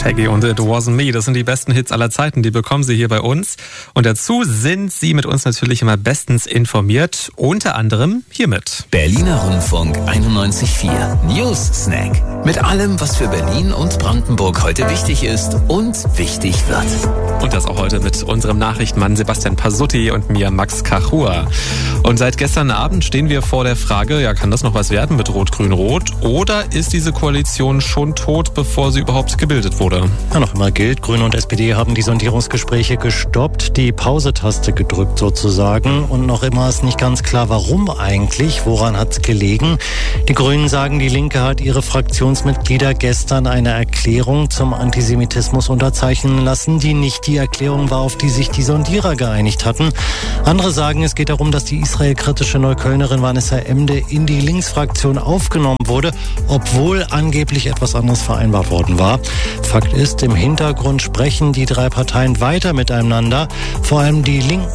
Shaggy und It Wasn't Me, das sind die besten Hits aller Zeiten, die bekommen Sie hier bei uns. Und dazu sind Sie mit uns natürlich immer bestens informiert, unter anderem hiermit. Berliner Rundfunk 91.4 News Snack. Mit allem, was für Berlin und Brandenburg heute wichtig ist und wichtig wird. Und das auch heute mit unserem Nachrichtenmann Sebastian Pasutti und mir Max Kachua. Und seit gestern Abend stehen wir vor der Frage, ja, kann das noch was werden mit Rot-Grün-Rot? Oder ist diese Koalition schon tot, bevor sie überhaupt gebildet wurde? Ja, noch immer gilt, Grüne und SPD haben die Sondierungsgespräche gestoppt, die Pause-Taste gedrückt sozusagen. Und noch immer ist nicht ganz klar, warum eigentlich, woran hat es gelegen. Die Grünen sagen, die Linke hat ihre Fraktionsmitglieder gestern eine Erklärung zum Antisemitismus unterzeichnen lassen, die nicht die Erklärung war, auf die sich die Sondierer geeinigt hatten. Andere sagen, es geht darum, dass die israelkritische Neuköllnerin Vanessa Emde in die Linksfraktion aufgenommen wurde, obwohl angeblich etwas anderes vereinbart worden war. Fakt ist, im Hintergrund sprechen die drei Parteien weiter miteinander. Vor allem die Linken